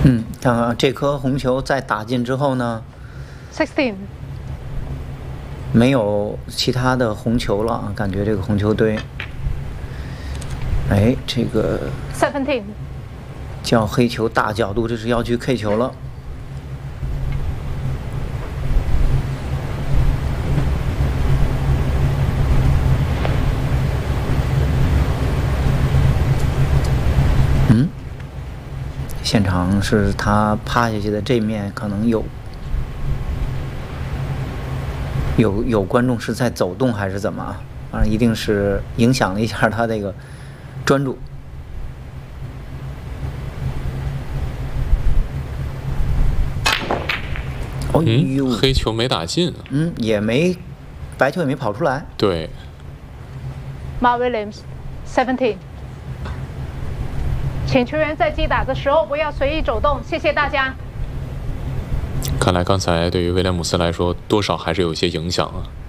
看看这颗红球在打进之后呢 16。 没有其他的红球了啊，感觉这个红球堆，哎，这个 17。 叫黑球大角度，这是要去 K 球了。现场是他趴下去的这面可能有观众是在走动还是怎么啊？反正一定是影响了一下他这个专注。哦呦， 黑球没打进。 也没，白球也没跑出来。 对。 Mark Williams 17。请球员在击打的时候不要随意走动，谢谢大家。 看来刚才对于威廉姆斯来说，多少还是有一些影响啊。